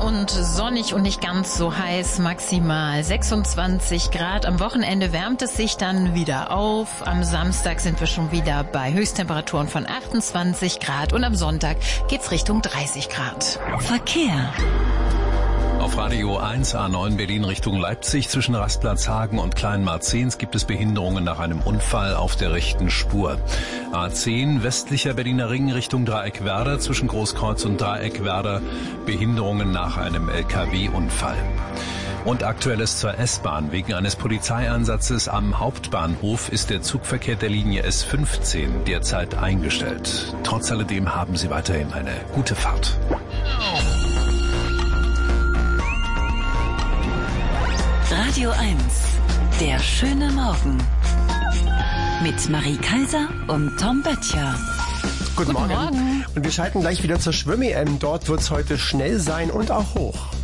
und sonnig und nicht ganz so heiß, maximal 26 Grad. Am Wochenende wärmt es sich dann wieder auf. Am Samstag sind wir schon wieder bei Höchsttemperaturen von 28 Grad und am Sonntag geht's Richtung 30 Grad. Verkehr. Auf Radio 1 A9 Berlin Richtung Leipzig zwischen Rastplatz Hagen und Kleinmarzens gibt es Behinderungen nach einem Unfall auf der rechten Spur. A10 westlicher Berliner Ring Richtung Dreieckwerder zwischen Großkreuz und Dreieckwerder Behinderungen nach einem LKW-Unfall. Und Aktuelles zur S-Bahn. Wegen eines Polizeieinsatzes am Hauptbahnhof ist der Zugverkehr der Linie S15 derzeit eingestellt. Trotz alledem haben Sie weiterhin eine gute Fahrt. Radio 1, der schöne Morgen. Mit Marie Kaiser und Tom Böttcher. Guten Morgen. Und wir schalten gleich wieder zur Schwimm-EM. Dort wird es heute schnell sein und auch hoch.